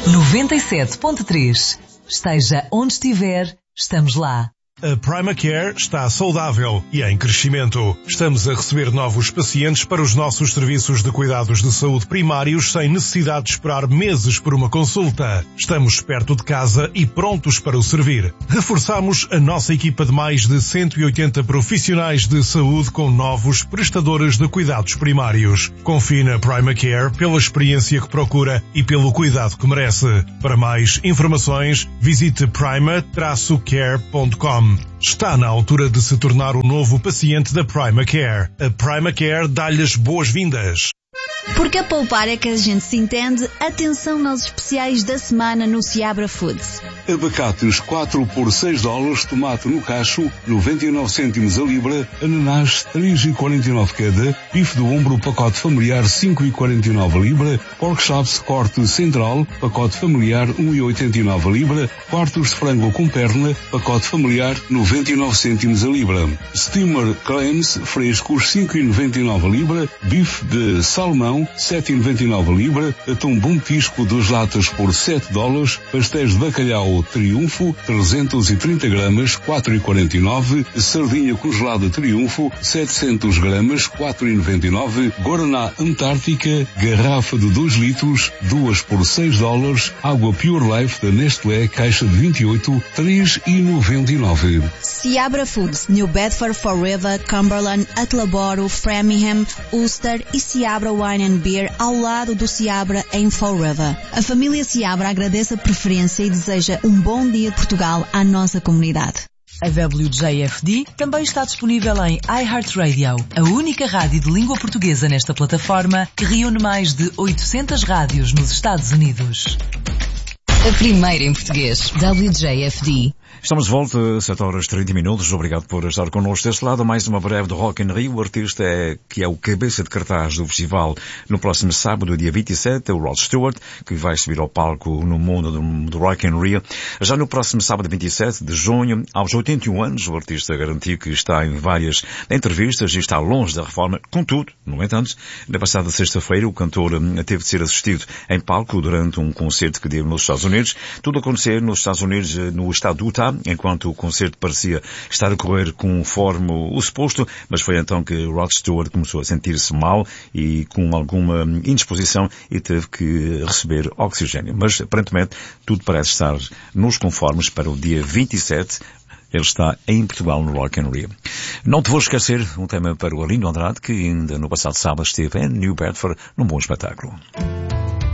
97.3. Esteja onde estiver, estamos lá. A PrimaCare está saudável e em crescimento. Estamos a receber novos pacientes para os nossos serviços de cuidados de saúde primários sem necessidade de esperar meses por uma consulta. Estamos perto de casa e prontos para o servir. Reforçamos a nossa equipa de mais de 180 profissionais de saúde com novos prestadores de cuidados primários. Confie na PrimaCare pela experiência que procura e pelo cuidado que merece. Para mais informações, visite prima-care.com. Está na altura de se tornar o novo paciente da PrimaCare. A PrimaCare dá-lhe as boas-vindas. Porque a poupar é que a gente se entende, atenção aos especiais da semana no Seabra Foods. Abacates 4 por $6, tomate no cacho 99 cêntimos a libra, ananás 3,49 cada, bife do ombro pacote familiar 5,49 a libra, pork chops corte central, pacote familiar 1,89 a libra, quartos de frango com perna, pacote familiar 99 cêntimos a libra. Steamer clams frescos 5,99 a libra, bife de salmão 7,99 a libra, atum bom pisco 2 latas por $7, pastéis de bacalhau Triunfo 330 gramas 4,49, sardinha congelada Triunfo 700 gramas 4,99, Guaraná Antártica garrafa de 2 litros 2 por $6, água Pure Life da Nestlé caixa de 28 3,99. Seabra Foods, New Bedford, Forever, Cumberland, Attleboro, Framingham, Ulster e Seabra Wine and Beer ao lado do Seabra em Forever. A família Seabra agradece a preferência e deseja um bom dia de Portugal à nossa comunidade. A WJFD também está disponível em iHeartRadio, a única rádio de língua portuguesa nesta plataforma que reúne mais de 800 rádios nos Estados Unidos. A primeira em português, WJFD. Estamos de volta, 7h30. Obrigado por estar connosco deste lado. Mais uma breve do Rock in Rio. O artista que é o cabeça de cartaz do festival no próximo sábado, dia 27, é o Rod Stewart, que vai subir ao palco no mundo do Rock in Rio. Já no próximo sábado, 27 de junho, aos 81 anos, o artista garantiu que está em várias entrevistas e está longe da reforma. Contudo, no entanto, na passada sexta-feira, o cantor teve de ser assistido em palco durante um concerto que deu nos Estados Unidos. Tudo acontecer nos Estados Unidos, no estado do Utah, enquanto o concerto parecia estar a correr conforme o suposto, mas foi então que Rod Stewart começou a sentir-se mal e com alguma indisposição e teve que receber oxigênio. Mas, aparentemente, tudo parece estar nos conformes para o dia 27. Ele está em Portugal no Rock in Rio. Não te vou esquecer um tema para o Arlindo Andrade, que ainda no passado sábado esteve em New Bedford num bom espetáculo.